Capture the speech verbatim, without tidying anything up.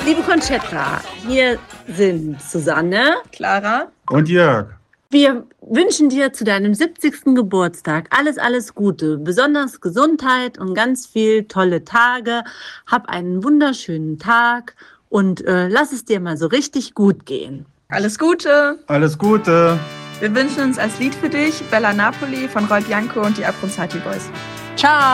Liebe Conchetta, hier sind Susanne, Clara und Jörg. Wir wünschen dir zu deinem siebzigsten Geburtstag alles, alles Gute, besonders Gesundheit und ganz viel tolle Tage. Hab einen wunderschönen Tag und äh, lass es dir mal so richtig gut gehen. Alles Gute. Alles Gute. Wir wünschen uns als Lied für dich Bella Napoli von Roy Bianco und die Abronzati Boys. Ciao.